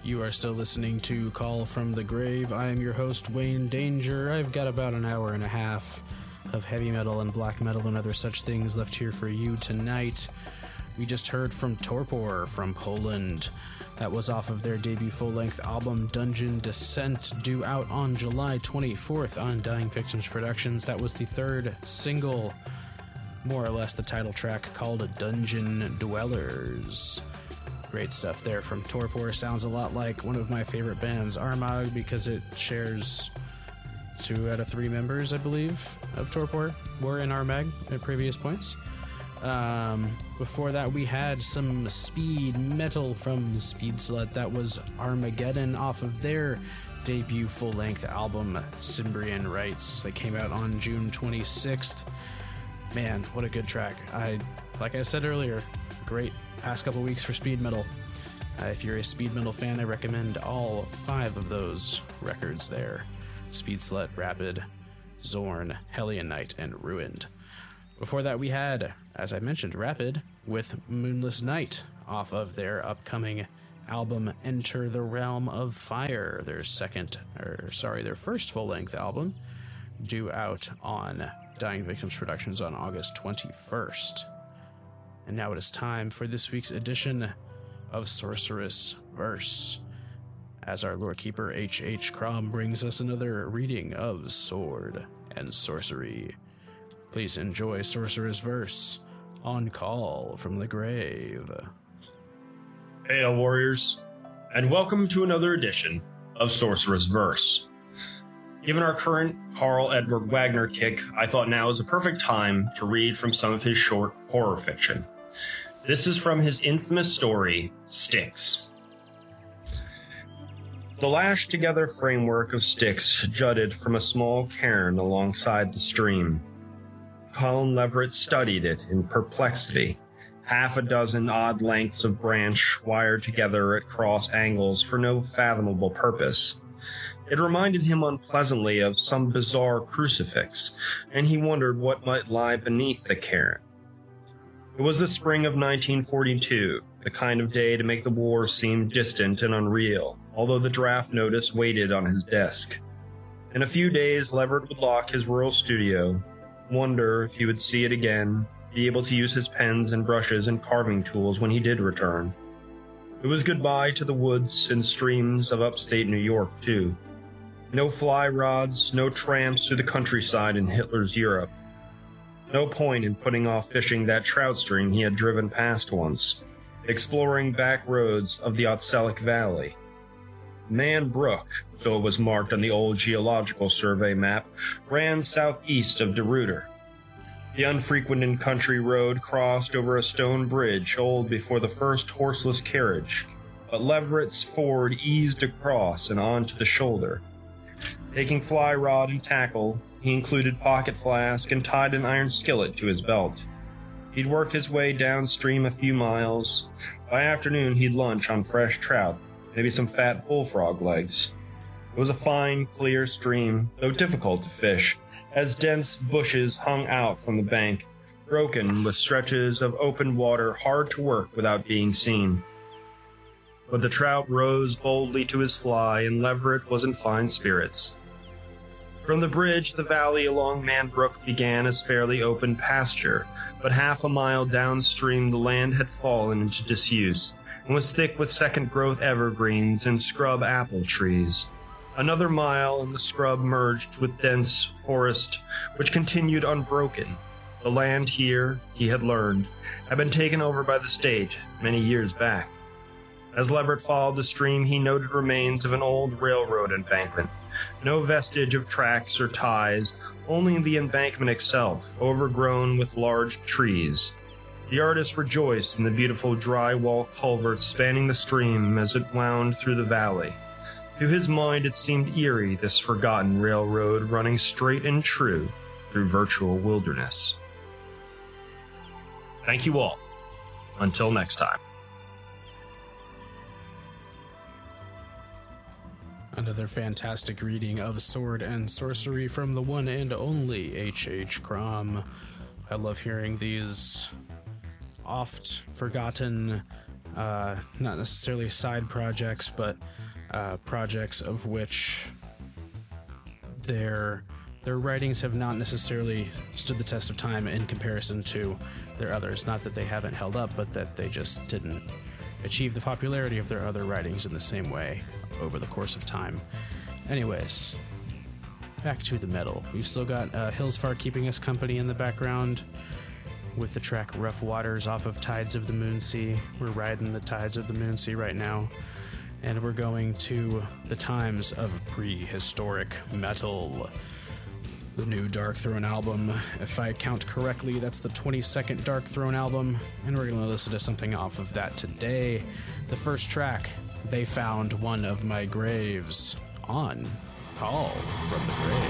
You are still listening to Call from the Grave. I am your host, Wayne Danger. I've got about an hour and a half of heavy metal and black metal and other such things left here for you tonight. We just heard from Torpor from Poland. That was off of their debut full-length album, Dungeon Descent, due out on July 24th on Dying Victims Productions. That was the third single, more or less the title track, called Dungeon Dwellers. Great stuff there from Torpor. Sounds a lot like one of my favorite bands, Armagh, because it shares 2 out of 3 members, I believe, of Torpor were in Armagh at previous points. Before that, we had some speed metal from Speedslut. That was Armageddon off of their debut full-length album, Cimbrian Rites, that came out on June 26th. Man, what a good track. Like I said earlier, great past couple weeks for speed metal. If you're a speed metal fan, I recommend all 5 of those records there. Speedslut, Rapid, Zorn, Hellion Knight, and Ruined. Before that, we had, as I mentioned, Rapid with Moonless Night off of their upcoming album Enter the Realm of Fire, their first full-length album, due out on Dying Victims Productions on August 21st. And now it is time for this week's edition of Sorceress Verse, as our lore keeper H.H. Crom brings us another reading of Sword and Sorcery. Please enjoy Sorceress Verse on Call from the Grave. Hail, warriors, and welcome to another edition of Sorceress Verse. Given our current Karl Edward Wagner kick, I thought now is a perfect time to read from some of his short horror fiction. This is from his infamous story, Styx. The lashed-together framework of Styx jutted from a small cairn alongside the stream. Colin Leverett studied it in perplexity, half a dozen odd lengths of branch wired together at cross angles for no fathomable purpose. It reminded him unpleasantly of some bizarre crucifix, and he wondered what might lie beneath the cairn. It was the spring of 1942, the kind of day to make the war seem distant and unreal, although the draft notice waited on his desk. In a few days, Leverett would lock his rural studio, wonder if he would see it again, be able to use his pens and brushes and carving tools when he did return. It was goodbye to the woods and streams of upstate New York, too. No fly rods, no tramps through the countryside in Hitler's Europe. No point in putting off fishing that trout stream he had driven past once, exploring back roads of the Otselic Valley. Man Brook, so it was marked on the old geological survey map, ran southeast of DeRuyter. The unfrequented country road crossed over a stone bridge old before the first horseless carriage, but Leverett's Ford eased across and onto the shoulder. Taking fly rod and tackle, he included pocket flask and tied an iron skillet to his belt. He'd work his way downstream a few miles. By afternoon, he'd lunch on fresh trout, maybe some fat bullfrog legs. It was a fine, clear stream, though difficult to fish, as dense bushes hung out from the bank, broken with stretches of open water hard to work without being seen. But the trout rose boldly to his fly, and Leverett was in fine spirits. From the bridge, the valley along Man Brook began as fairly open pasture, but half a mile downstream the land had fallen into disuse, and was thick with second-growth evergreens and scrub apple trees. Another mile, and the scrub merged with dense forest, which continued unbroken. The land here, he had learned, had been taken over by the state many years back. As Leverett followed the stream, he noted remains of an old railroad embankment. No vestige of tracks or ties, only the embankment itself, overgrown with large trees. The artist rejoiced in the beautiful dry-wall culvert spanning the stream as it wound through the valley. To his mind it seemed eerie, this forgotten railroad running straight and true through virtual wilderness. Thank you all. Until next time. Another fantastic reading of Sword and Sorcery from the one and only H.H. Crom. I love hearing these oft-forgotten not necessarily side projects, but projects of which their writings have not necessarily stood the test of time in comparison to their others. Not that they haven't held up, but that they just didn't achieve the popularity of their other writings in the same way over the course of time. Anyways, back to the metal. We've still got Hillsfar keeping us company in the background with the track Rough Waters off of Tides of the Moonsea. We're riding the Tides of the Moonsea right now, and we're going to the times of prehistoric metal. The new Darkthrone album. If I count correctly, that's the 22nd Darkthrone album, and we're going to listen to something off of that today. The first track, They Found One of My Graves, on Call from the Grave.